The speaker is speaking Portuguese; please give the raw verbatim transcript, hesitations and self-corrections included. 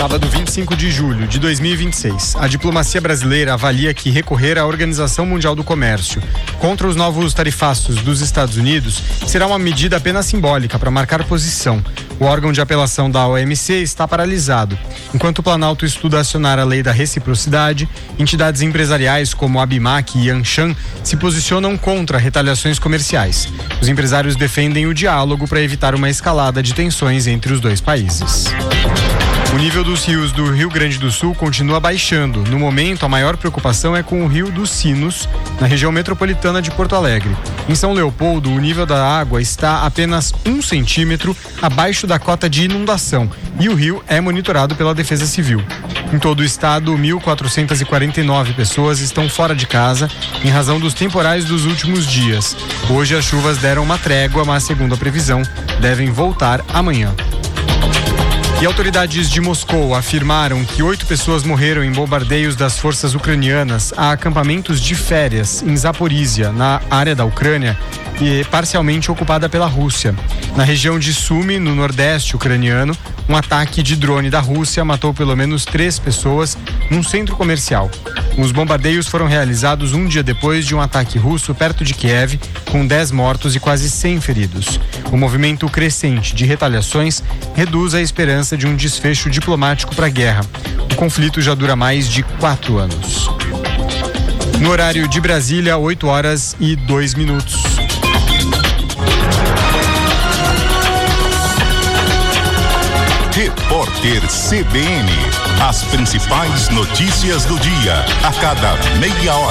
Sábado vinte e cinco de julho de dois mil e vinte e seis, a diplomacia brasileira avalia que recorrer à Organização Mundial do Comércio contra os novos tarifaços dos Estados Unidos será uma medida apenas simbólica para marcar posição. O órgão de apelação da O M C está paralisado. Enquanto o Planalto estuda acionar a lei da reciprocidade, entidades empresariais como a Abimac e Anshan se posicionam contra retaliações comerciais. Os empresários defendem o diálogo para evitar uma escalada de tensões entre os dois países. O nível dos rios do Rio Grande do Sul continua baixando. No momento, a maior preocupação é com o Rio dos Sinos, na região metropolitana de Porto Alegre. Em São Leopoldo, o nível da água está apenas um centímetro abaixo da cota de inundação e o rio é monitorado pela Defesa Civil. Em todo o estado, mil quatrocentas e quarenta e nove pessoas estão fora de casa em razão dos temporais dos últimos dias. Hoje as chuvas deram uma trégua, mas segundo a previsão, devem voltar amanhã. E autoridades de Moscou afirmaram que oito pessoas morreram em bombardeios das forças ucranianas a acampamentos de férias em Zaporísia, na área da Ucrânia, e parcialmente ocupada pela Rússia. Na região de Sumy, no nordeste ucraniano, um ataque de drone da Rússia matou pelo menos três pessoas num centro comercial. Os bombardeios foram realizados um dia depois de um ataque russo perto de Kiev, com dez mortos e quase cem feridos. O movimento crescente de retaliações reduz a esperança de um desfecho diplomático para a guerra. O conflito já dura mais de quatro anos. No horário de Brasília, oito horas e dois minutos. Repórter C B N. As principais notícias do dia, a cada meia hora.